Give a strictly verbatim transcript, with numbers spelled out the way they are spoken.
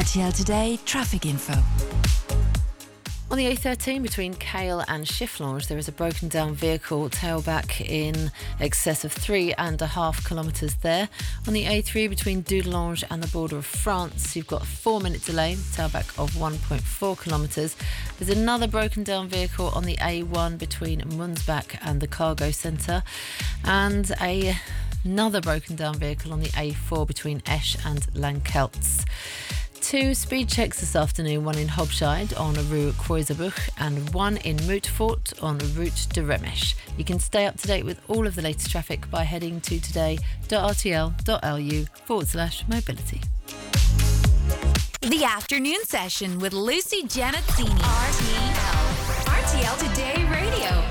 R T L Today traffic info. On the A thirteen between Cale and Chifflange, there is a broken down vehicle, tailback in excess of three and a half kilometres there. On the A three between Dudelange and the border of France, you've got a four minute delay, tailback of one point four kilometres. There's another broken down vehicle on the A one between Munsbach and the cargo centre, and a, another broken down vehicle on the A four between Esch and Lankelts. Two speed checks this afternoon, one in Hobscheid on Rue Kreuzebuch and one in Moutfort on Route de Remesh. You can stay up to date with all of the latest traffic by heading to today.rtl.lu forward slash mobility. The afternoon session with Lucy Janazzini. R T L. R T L Today Radio.